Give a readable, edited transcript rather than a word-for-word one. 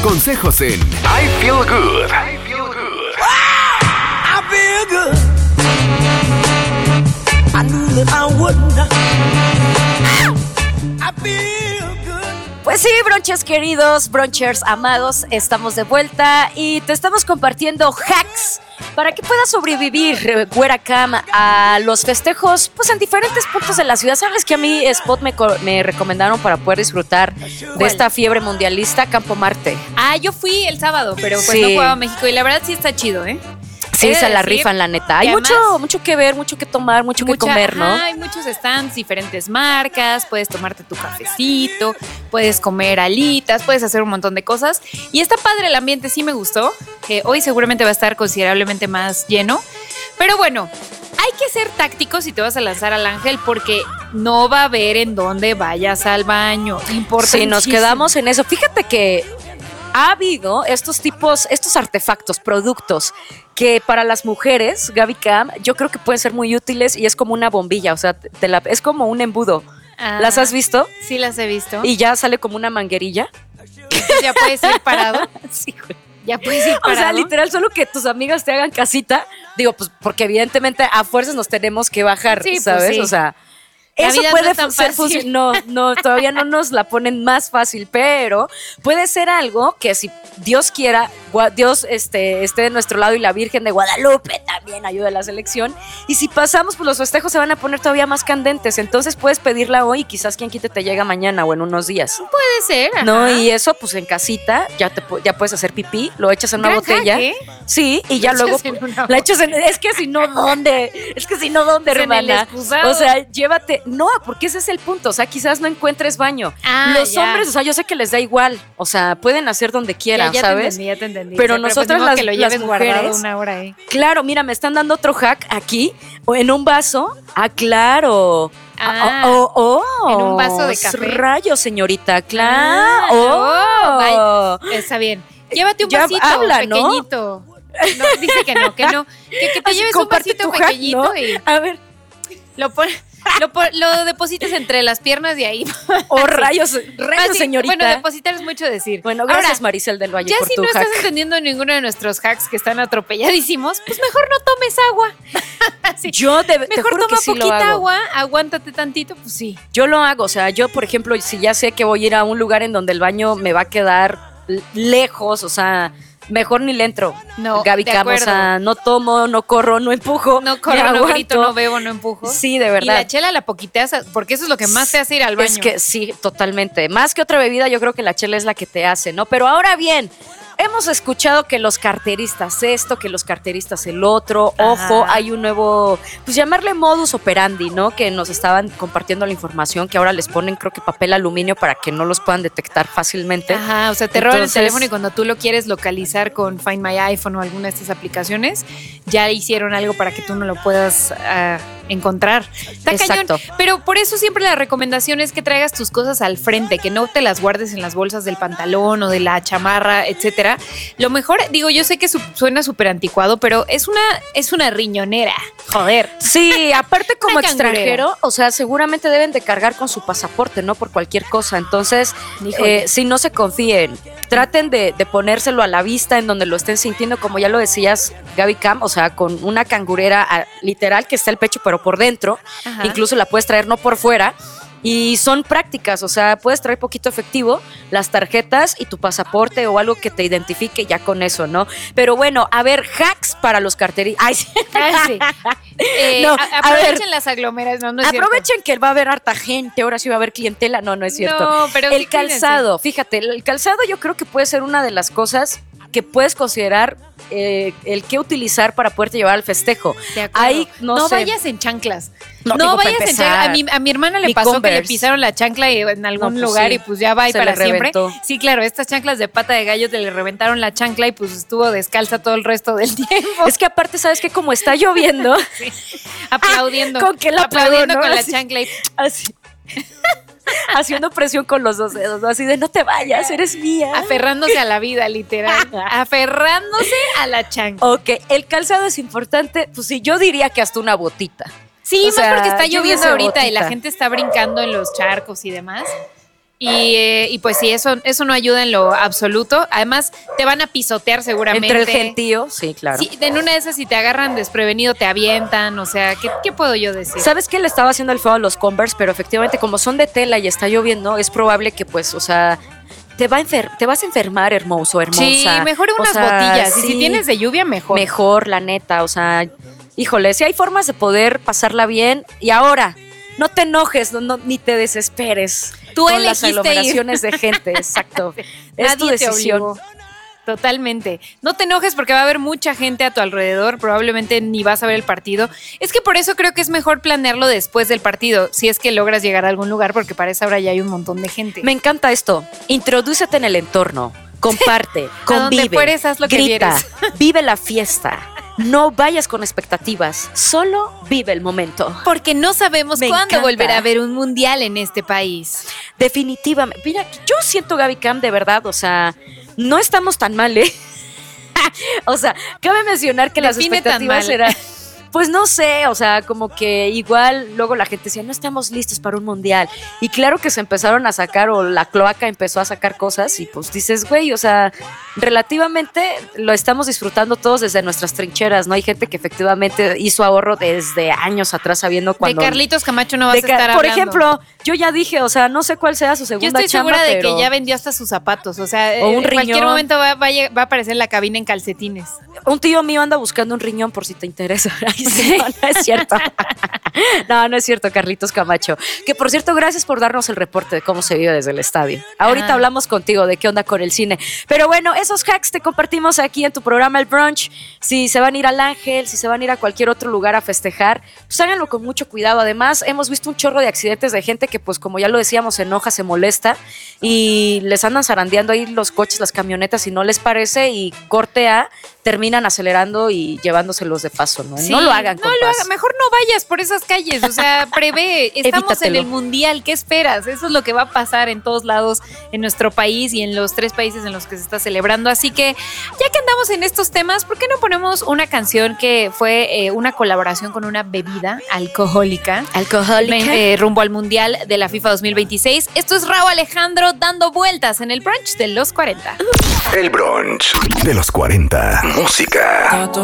consejos en I Feel Good. I Feel Good. I feel good. I knew that I wouldn't. I feel good. Pues sí, bronchers queridos, bronchers amados, estamos de vuelta y te estamos compartiendo hacks para que puedas sobrevivir, Güera Cam, a los festejos pues en diferentes puntos de la ciudad. ¿Sabes que a mí Spot me recomendaron para poder disfrutar de esta fiebre mundialista? Campo Marte. Ah, yo fui el sábado, pero pues Sí. no jugaba a México y la verdad sí está chido, ¿eh? Sí, He de se la decir rifan, la neta. Hay que mucho que ver, mucho que tomar, mucho que comer, ¿no? Hay muchos stands, diferentes marcas, puedes tomarte tu cafecito, puedes comer alitas, puedes hacer un montón de cosas. Y está padre el ambiente, sí me gustó. Hoy seguramente va a estar considerablemente más lleno. Pero bueno, hay que ser tácticos si te vas a lanzar al Ángel porque no va a haber en dónde vayas al baño. Sí, nos quedamos en eso. Fíjate que ha habido estos artefactos, productos que para las mujeres, Gaby Cam, yo creo que pueden ser muy útiles y es como una bombilla, o sea, es como un embudo. ¿Las has visto? Sí, las he visto. Y ya sale como una manguerilla. Entonces ya puedes ir parado. Sí, güey. Ya puedes ir parado. O sea, literal, solo que tus amigas te hagan casita. Digo, pues porque evidentemente a fuerzas nos tenemos que bajar, Sí, pues ¿sabes? sí. O sea, La eso vida puede no es tan ser fácil. No, todavía no nos la ponen más fácil, pero puede ser algo que si Dios quiera, Dios esté de nuestro lado y la Virgen de Guadalupe también ayuda a la selección. Y si pasamos, pues los festejos se van a poner todavía más candentes. Entonces puedes pedirla hoy y quizás quien quite te llega mañana o en unos días. Puede ser. Ajá. No, y eso pues en casita ya puedes hacer pipí, lo echas en una Gran botella. hack, ¿eh? Sí, y ya Lo luego echas en una la echas en, es que si no, ¿dónde? En el hermana? excusado. O sea, llévate, no, porque ese es el punto, o sea, quizás no encuentres baño. Los ya. hombres, o sea, yo sé que les da igual, o sea, pueden hacer donde quieran, ya ¿sabes? Ya te entendí. Pero O sea, nosotras pues, ni modo las, que lo las lleves guardado mujeres, una hora ahí. claro, mira, me están dando otro hack aquí, o en un vaso, claro. En un vaso de café. Rayos, señorita, claro. Vaya, está bien. Llévate un Ya vasito habla, ¿no? pequeñito. No, dice que no, que no. Que te Así, lleves un comparte vasito tu hack, pequeñito ¿no? y A ver, lo depositas entre las piernas de ahí. rayos, Así, señorita. Bueno, depositar es mucho decir. Bueno, gracias, Ahora, Maricel del Valle, ya por si tu no hack. estás entendiendo ninguno de nuestros hacks que están atropelladísimos, pues mejor no tomes agua. Sí. Yo te Mejor juro toma que sí lo poquita hago. agua, aguántate tantito, pues sí. Yo lo hago, o sea, yo, por ejemplo, si ya sé que voy a ir a un lugar en donde el baño me va a quedar lejos, o sea, mejor ni le entro. No, Gaby de Cam, o acuerdo. sea, no tomo, no corro, no empujo. No me corro, no aguanto. grito, no bebo, no empujo. Sí, de Y verdad. la chela la poquiteas, porque eso es lo que más te hace ir al baño. Es que sí, totalmente. Más que otra bebida, yo creo que la chela es la que te hace, ¿no? Pero ahora bien, hemos escuchado que los carteristas esto, que los carteristas el otro. Ojo, Ajá. hay un nuevo, pues llamarle modus operandi, ¿no? Que nos estaban compartiendo la información, que ahora les ponen, creo que papel aluminio para que no los puedan detectar fácilmente. Ajá, o sea, te roban el Entonces- teléfono y cuando tú lo quieres localizar con Find My iPhone o alguna de estas aplicaciones, ya hicieron algo para que tú no lo puedas encontrar. Está Exacto. cañón. Pero por eso siempre la recomendación es que traigas tus cosas al frente, que no te las guardes en las bolsas del pantalón o de la chamarra, etcétera. Lo mejor, digo, yo sé que suena súper anticuado, pero es una riñonera. Joder. Sí, aparte como Una cangurera. extranjero, o sea, seguramente deben de cargar con su pasaporte, ¿no? Por cualquier cosa. Entonces, Híjole. si no se confíen, traten de ponérselo a la vista en donde lo estén sintiendo, como ya lo decías, Gaby Cam, o sea, con una cangurera literal que está el pecho, pero por dentro. Ajá. Incluso la puedes traer no por fuera. Y son prácticas, o sea, puedes traer poquito efectivo, las tarjetas y tu pasaporte o algo que te identifique ya con eso, ¿no? Pero bueno, a ver, hacks para los carteristas. Ay, sí. Ay, sí. No, Aprovechen a ver. las aglomeraciones, no es cierto. Aprovechen que va a haber harta gente, ahora sí va a haber clientela. No, no es cierto. No, pero sí el calzado, fíjate, el calzado yo creo que puede ser una de las cosas que puedes considerar el que utilizar para poderte llevar al festejo. De acuerdo. Ahí, no sé. vayas en chanclas. No, No, digo, para vayas en empezar, chanclas. A mi hermana le mi pasó que Converse. le pisaron la chancla en algún No, pues lugar sí. y pues ya va y Se para le siempre. reventó. Sí, claro, estas chanclas de pata de gallo te le reventaron la chancla y pues estuvo descalza todo el resto del tiempo. Es que aparte, ¿sabes qué? Como está lloviendo, Aplaudiendo. con que la aplaudiendo apagó, ¿no? con la Así. chancla y así, haciendo presión con los dos dedos, ¿no? Así de no te vayas, eres mía. aferrándose a la vida, literal. Aferrándose a la chancla. Ok, el calzado es importante, pues sí, yo diría que hasta una botita. Sí, O más sea, porque está yo lloviendo digo ahorita y botita. la gente está brincando en los charcos y demás. Y pues sí, eso no ayuda en lo absoluto. Además, te van a pisotear seguramente. Entre el gentío, sí, claro. Sí, en una de esas, si te agarran desprevenido, te avientan. O sea, ¿qué puedo yo decir? ¿Sabes qué? Le estaba haciendo el feo a los Converse, pero efectivamente, como son de tela y está lloviendo, es probable que, pues, o sea, te vas a enfermar, hermoso, hermosa. Sí, mejor unas O sea, botillas. Y sí, si tienes de lluvia, mejor. Mejor, la neta, o sea, híjole, sí hay formas de poder pasarla bien. Y ahora, no te enojes, ni te desesperes. Tú con las elegiste aglomeraciones de gente, exacto. Es tu Nadie te decisión. obligó. Totalmente. No te enojes porque va a haber mucha gente a tu alrededor, probablemente ni vas a ver el partido. Es que por eso creo que es mejor planearlo después del partido, si es que logras llegar a algún lugar, porque para esa hora ya hay un montón de gente. Me encanta esto. Introdúcete en el entorno, comparte, convive, donde fueres, haz lo que grita, quieres. vive la fiesta. No vayas con expectativas, solo vive el momento. Porque no sabemos Me cuándo encanta. volverá a haber un mundial en este país. Definitivamente. Mira, yo siento, Gaby Cam, de verdad, o sea, no estamos tan mal, ¿eh? O sea, cabe mencionar que las Define tan expectativas mal. eran, pues no sé, o sea, como que igual luego la gente decía, no estamos listos para un mundial. Y claro que se empezaron a sacar, o la cloaca empezó a sacar cosas, y pues dices, güey, o sea, relativamente lo estamos disfrutando todos desde nuestras trincheras, ¿no? Hay gente que efectivamente hizo ahorro desde años atrás, sabiendo cuando... De Carlitos Camacho no vas a estar hablando. Por ejemplo, yo ya dije, o sea, no sé cuál sea su segunda Yo estoy chamba, segura de pero que ya vendió hasta sus zapatos. O sea, O un en cualquier riñón. momento va a aparecer en la cabina en calcetines. un tío mío anda buscando un riñón por si te interesa. Ay, sí, no es cierto. No es cierto, Carlitos Camacho. Que por cierto, gracias por darnos el reporte de cómo se vive desde el estadio. Ahorita hablamos contigo de qué onda con el cine. Pero bueno, esos hacks te compartimos aquí en tu programa El Brunch. Si se van a ir al Ángel, si se van a ir a cualquier otro lugar a festejar, pues háganlo con mucho cuidado. Además, hemos visto un chorro de accidentes de gente que, pues como ya lo decíamos, se enoja, se molesta y les andan zarandeando ahí los coches, las camionetas y no les parece, y corte A, terminan acelerando y llevándoselos de paso, ¿no? Sí, No lo hagan, no compas. lo hagan. Mejor no vayas por esas calles. O sea, prevé. Estamos Evítatelo. en el mundial. ¿Qué esperas? Eso es lo que va a pasar en todos lados en nuestro país y en los 3 países en los que se está celebrando. Así que, ya que andamos en estos temas, ¿por qué no ponemos una canción que fue una colaboración con una bebida alcohólica? Rumbo al mundial de la FIFA 2026. Esto es Rauw Alejandro dando vueltas en el brunch de los 40. El brunch de los 40. Música.